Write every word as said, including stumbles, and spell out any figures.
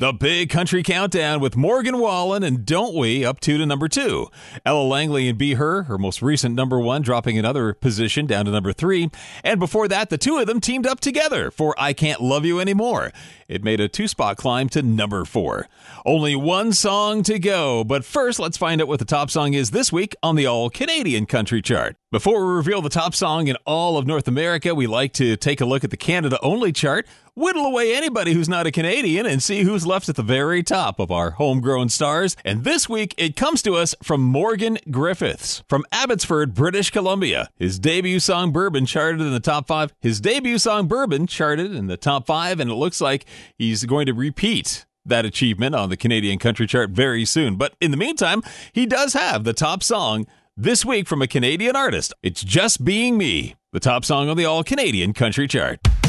The Big Country Countdown with Morgan Wallen and Don't We up two to number two. Ella Langley and Be Her, her most recent number one, dropping another position down to number three. And before that, the two of them teamed up together for I Can't Love You Anymore. It made a two-spot climb to number four. Only one song to go, but first let's find out what the top song is this week on the All-Canadian Country Chart. Before we reveal the top song in all of North America, we like to take a look at the Canada-only chart, whittle away anybody who's not a Canadian, and see who's left at the very top of our homegrown stars. And this week, it comes to us from Morgan Griffiths from Abbotsford, British Columbia. His debut song, Bourbon, charted in the top five. His debut song, Bourbon, charted in the top five, and it looks like he's going to repeat that achievement on the Canadian Country Chart very soon. But in the meantime, he does have the top song this week from a Canadian artist. It's Just Being Me, the top song on the All-Canadian Country Chart.